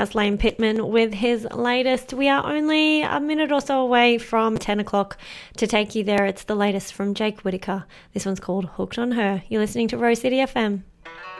That's Lane Pittman with his latest. We are only a minute or so away from 10 o'clock to take you there. It's the latest from Jake Whittaker. This one's called Hooked on Her. You're listening to Rose City FM.